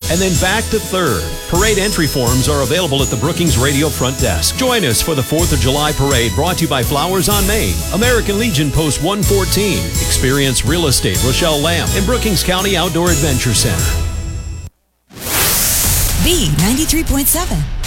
and then back to 3rd. Parade entry forms are available at the Brookings Radio front desk. Join us for the 4th of July parade brought to you by Flowers on Main, American Legion Post 114, Experience Real Estate, Rochelle Lamb, and Brookings County Outdoor Adventure Center. B93.7.